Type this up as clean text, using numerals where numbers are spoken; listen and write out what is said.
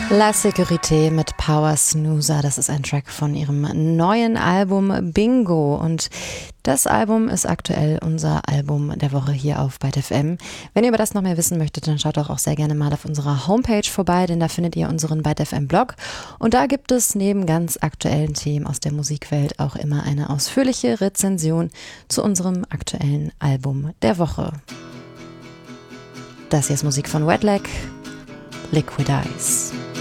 La Sécurité mit Power Snoozer, das ist ein Track von ihrem neuen Album Bingo und das Album ist aktuell unser Album der Woche hier auf Byte FM. Wenn ihr über das noch mehr wissen möchtet, dann schaut doch auch sehr gerne mal auf unserer Homepage vorbei, denn da findet ihr unseren Byte FM Blog und da gibt es neben ganz aktuellen Themen aus der Musikwelt auch immer eine ausführliche Rezension zu unserem aktuellen Album der Woche. Das hier ist Musik von Wet Leg, Liquid Eyes.